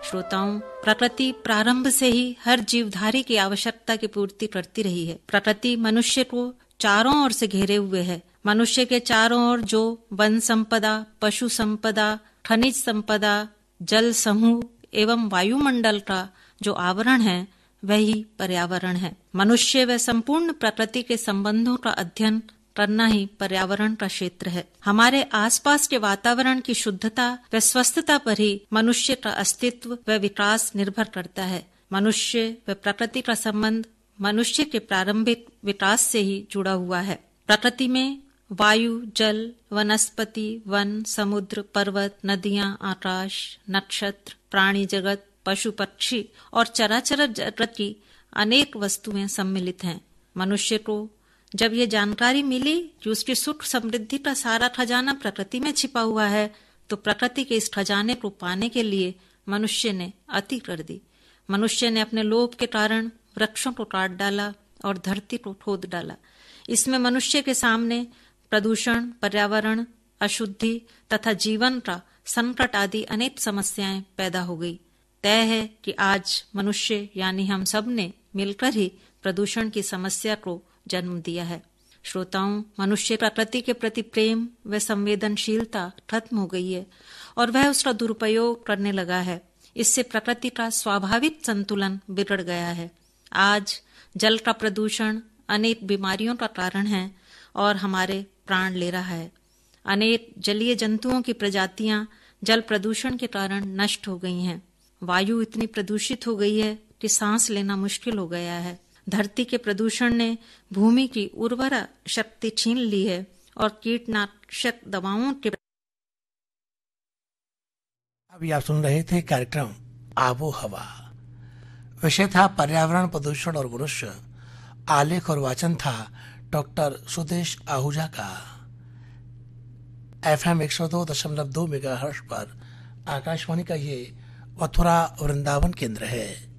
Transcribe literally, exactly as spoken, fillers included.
श्रोताओं, प्रकृति प्रारंभ से ही हर जीवधारी की आवश्यकता की पूर्ति करती रही है। प्रकृति मनुष्य को चारों ओर से घेरे हुए है। मनुष्य के चारों ओर जो वन संपदा, पशु संपदा, खनिज संपदा, जल समूह एवं वायुमंडल का जो आवरण है वही पर्यावरण है। मनुष्य व संपूर्ण प्रकृति के संबंधों का अध्ययन करना ही पर्यावरण का क्षेत्र है। हमारे आसपास के वातावरण की शुद्धता व स्वस्थता पर ही मनुष्य का अस्तित्व व विकास निर्भर करता है। मनुष्य व प्रकृति का संबंध मनुष्य के प्रारंभिक विकास से ही जुड़ा हुआ है। प्रकृति में वायु, जल, वनस्पति, वन, समुद्र, पर्वत, नदियां, आकाश, नक्षत्र, प्राणी जगत, पशु पक्षी और चराचर जगत की अनेक वस्तुएं सम्मिलित हैं। मनुष्य को जब ये जानकारी मिली कि उसकी सुख समृद्धि का सारा खजाना प्रकृति में छिपा हुआ है, तो प्रकृति के इस खजाने को पाने के लिए मनुष्य ने अति कर दी। मनुष्य ने अपने लोभ के कारण वृक्षों को काट डाला और धरती को खोद डाला। इसमें मनुष्य के सामने प्रदूषण, पर्यावरण, अशुद्धि तथा जीवन का संकट आदि अनेक समस्याएं पैदा हो गई। तय है कि आज मनुष्य यानी हम सब ने मिलकर ही प्रदूषण की समस्या को जन्म दिया है। श्रोताओं, मनुष्य प्रकृति के प्रति प्रेम व संवेदनशीलता खत्म हो गई है और वह उसका दुरुपयोग करने लगा है। इससे प्रकृति का स्वाभाविक संतुलन बिगड़ गया है। आज जल का प्रदूषण अनेक बीमारियों का कारण है और हमारे प्राण ले रहा है। अनेक जलीय जंतुओं की प्रजातियां जल प्रदूषण के कारण नष्ट हो गई हैं। वायु इतनी प्रदूषित हो गई है कि सांस लेना मुश्किल हो गया है। धरती के प्रदूषण ने भूमि की उर्वरा शक्ति छीन ली है और कीटनाशक दवाओं के। अभी आप सुन रहे थे कार्यक्रम आबो हवा। विषय था पर्यावरण, प्रदूषण और मनुष्य। आलेख और वाचन था डॉक्टर सुदेश आहूजा का। एफएम एक सौ दो दशमलव दो मेगाहर्ट्ज पर आकाशवाणी का ये मथुरा वृंदावन केंद्र है।